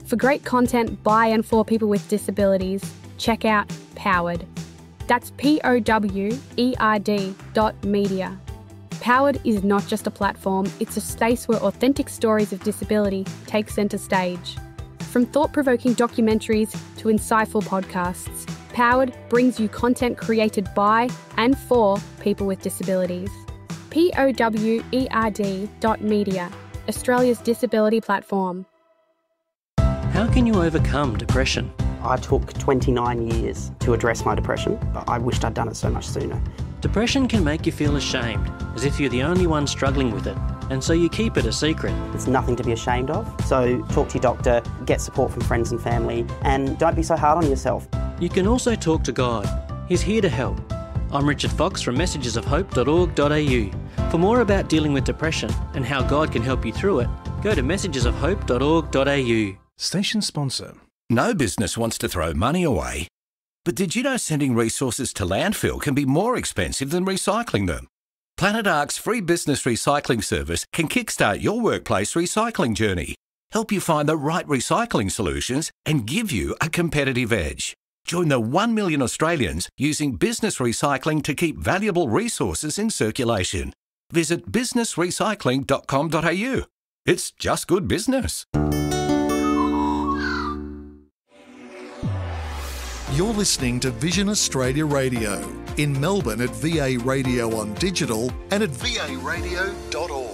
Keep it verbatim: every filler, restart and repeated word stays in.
For great content by and for people with disabilities, check out Powered. That's P O W E R D dot media. Powered is not just a platform, it's a space where authentic stories of disability take centre stage. From thought-provoking documentaries to insightful podcasts, Powered brings you content created by and for people with disabilities. P O W E R D dot media, Australia's disability platform. How can you overcome depression? I took twenty-nine years to address my depression, but I wished I'd done it so much sooner. Depression can make you feel ashamed, as if you're the only one struggling with it, and so you keep it a secret. It's nothing to be ashamed of, so talk to your doctor, get support from friends and family, and don't be so hard on yourself. You can also talk to God. He's here to help. I'm Richard Fox from messages of hope dot org dot a u. For more about dealing with depression and how God can help you through it, go to messages of hope dot org dot a u. Station sponsor. No business wants to throw money away. But did you know sending resources to landfill can be more expensive than recycling them? Planet Ark's free business recycling service can kickstart your workplace recycling journey, help you find the right recycling solutions, and give you a competitive edge. Join the one million Australians using business recycling to keep valuable resources in circulation. Visit business recycling dot com dot a u. It's just good business. You're listening to Vision Australia Radio in Melbourne at V A Radio on digital and at v a radio dot org.